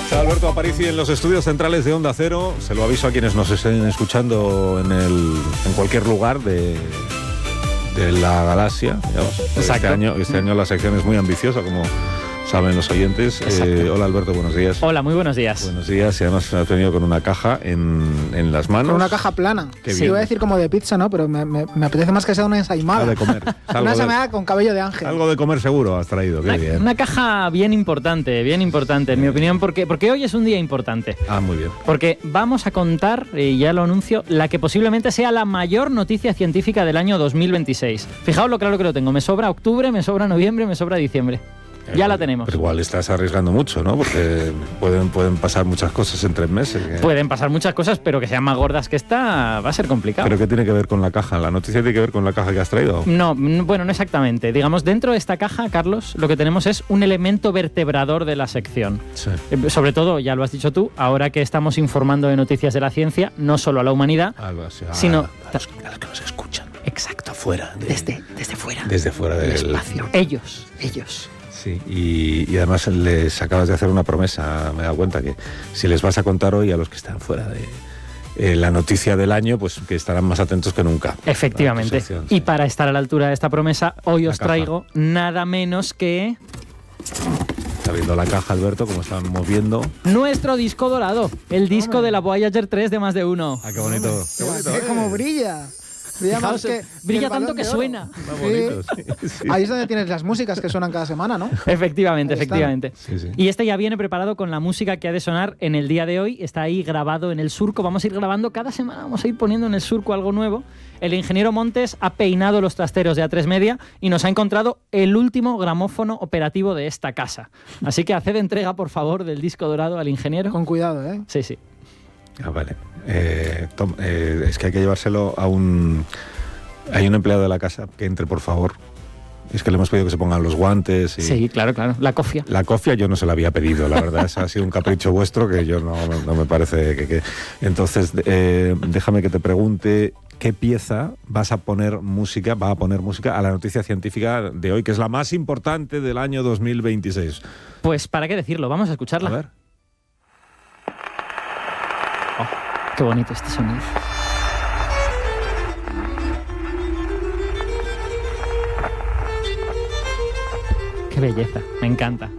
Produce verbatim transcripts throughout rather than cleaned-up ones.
Está Alberto Aparici en los estudios centrales de Onda Cero. Se lo aviso a quienes nos estén escuchando en, el, en cualquier lugar de, de la galaxia. Este año, este año la sección es muy ambiciosa, como saben los oyentes. Eh, hola Alberto, buenos días. Hola, muy buenos días. Buenos días, y además me has venido con una caja en, en las manos. Con una caja plana. Qué sí, bien. iba a decir como de pizza, ¿no? Pero me, me, me apetece más que sea una ensaimada. Algo de comer. Algo una de, ensaimada con cabello de ángel. algo de comer seguro has traído, qué Una, bien. una caja bien importante, bien importante, en mi opinión, porque, porque hoy es un día importante. Ah, muy bien. Porque vamos a contar, y ya lo anuncio, la que posiblemente sea la mayor noticia científica del año dos mil veintiséis. Fijaos lo claro que lo tengo. Me sobra octubre, me sobra noviembre, me sobra diciembre. Ya la tenemos. Pero igual estás arriesgando mucho, ¿no? Porque pueden, pueden pasar muchas cosas en tres meses. ¿eh? Pueden pasar muchas cosas, pero que sean más gordas que esta va a ser complicado. ¿Pero qué tiene que ver con la caja? ¿La noticia tiene que ver con la caja que has traído? No, n- bueno, no exactamente. Digamos, dentro de esta caja, Carlos, lo que tenemos es un elemento vertebrador de la sección. Sí. Eh, Sobre todo, ya lo has dicho tú, ahora que estamos informando de noticias de la ciencia, no solo a la humanidad, Algo así. Ah, sino... a, los, a los que nos escuchan. Exacto. Fuera. De, Desde, desde fuera. desde fuera del del espacio. Ellos, ellos. Sí, y, y además les acabas de hacer una promesa, me he dado cuenta que si les vas a contar hoy a los que están fuera de eh, la noticia del año, pues que estarán más atentos que nunca. Efectivamente. A tu sección, Y sí. para estar a la altura de esta promesa, hoy La os caja. traigo nada menos que Está viendo la caja, Alberto, como están moviendo. nuestro disco dorado, el disco Hombre. de la Voyager tres de más de uno. Ah, qué bonito. Qué bonito, Fíjate ¿eh? cómo brilla. Brilla Fijaos, más que, brilla que el tanto Balón que de Oro. suena. Está bonito, sí, sí. Ahí es donde tienes las músicas que suenan cada semana, ¿no? Efectivamente, Ahí está. efectivamente. Sí, sí. Y este ya viene preparado con la música que ha de sonar en el día de hoy. Está ahí grabado en el surco. Vamos a ir grabando cada semana, vamos a ir poniendo en el surco algo nuevo. El ingeniero Montes ha peinado los trasteros de A tres Media y nos ha encontrado el último gramófono operativo de esta casa. Así que haced entrega, por favor, del disco dorado al ingeniero. Con cuidado, ¿eh? Sí, sí. Ah, vale. Eh, Tom, eh, es que hay que llevárselo a un... Hay un empleado de la casa que entre, por favor. Es que le hemos pedido que se pongan los guantes y... Sí, claro, claro. La cofia. La cofia yo no se la había pedido, la verdad. Ese ha sido un capricho vuestro que yo no, no, no me parece que... que... Entonces, eh, déjame que te pregunte qué pieza vas a poner música, va a poner música a la noticia científica de hoy, que es la más importante del año dos mil veintiséis. Pues, ¿para qué decirlo? Vamos a escucharla. A ver. Oh, qué bonito este sonido. Qué belleza, me encanta.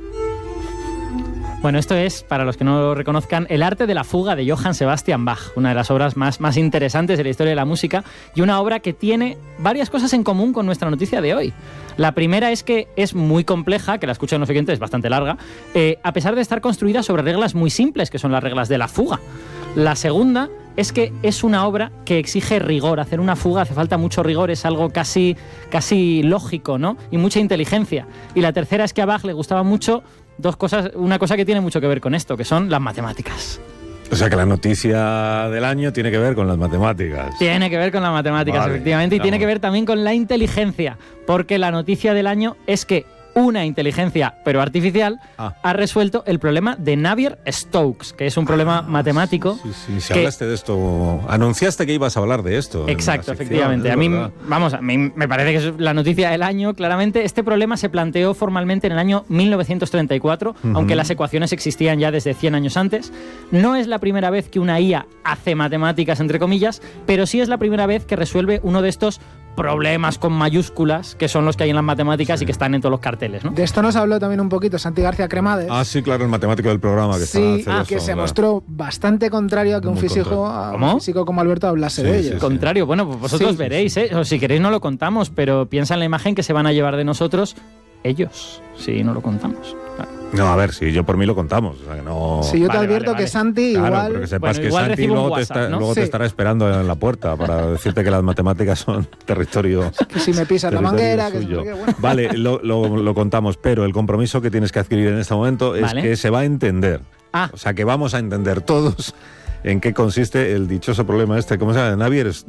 Bueno, esto es, para los que no lo reconozcan, El arte de la fuga de Johann Sebastian Bach, una de las obras más, más interesantes de la historia de la música y una obra que tiene varias cosas en común con nuestra noticia de hoy. La primera es que es muy compleja, que la escuchan los oyentes, es bastante larga, eh, a pesar de estar construida sobre reglas muy simples, que son las reglas de la fuga. La segunda es que es una obra que exige rigor. Hacer una fuga hace falta mucho rigor, es algo casi, casi lógico, ¿no? Y mucha inteligencia. Y la tercera es que a Bach le gustaba mucho dos cosas, una cosa que tiene mucho que ver con esto, que son las matemáticas. O sea que la noticia del año tiene que ver con las matemáticas. Tiene que ver con las matemáticas, Vale, efectivamente, y vamos. tiene que ver también con la inteligencia, porque la noticia del año es que una inteligencia, pero artificial, Ah. ha resuelto el problema de Navier-Stokes, que es un problema matemático. Sí, sí, si que- hablaste de esto, anunciaste que ibas a hablar de esto. en la Exacto, sección, efectivamente. es A mí, verdad. vamos, a mí me parece que es la noticia del año, claramente. Este problema se planteó formalmente en el año mil novecientos treinta y cuatro, Ujú. aunque las ecuaciones existían ya desde cien años antes. No es la primera vez que una I A hace matemáticas, entre comillas, pero sí es la primera vez que resuelve uno de estos problemas con mayúsculas, que son los que hay en las matemáticas Sí. y que están en todos los carteles, ¿no? De esto nos habló también un poquito Santi García Cremades. Ah, sí, claro, el matemático del programa que sí, está ah, que se claro. mostró bastante contrario a que un Muy físico, contrario. a ¿Cómo? un físico como Alberto hablase Sí, de sí, ello. sí. Contrario, bueno, pues vosotros Sí, sí, veréis, ¿eh? O si queréis no lo contamos, pero piensa en la imagen que se van a llevar de nosotros ellos, si no lo contamos. Claro. No, a ver, si yo por mí lo contamos. O sea, que no... Si yo te Vale, advierto vale, que vale. Santi Claro, igual... pero que sepas Bueno, que igual Santi recibo un luego, te, WhatsApp, está- ¿no? luego te Sí. estará esperando en la puerta para decirte que las matemáticas son territorio, que si me pisas la territorio manguera, que si suyo. no sé qué, bueno. Vale, lo, lo- lo contamos, pero el compromiso que tienes que adquirir en este momento es Vale. que se va a entender. Ah. O sea, que vamos a entender todos en qué consiste el dichoso problema este, ¿cómo se llama? Navier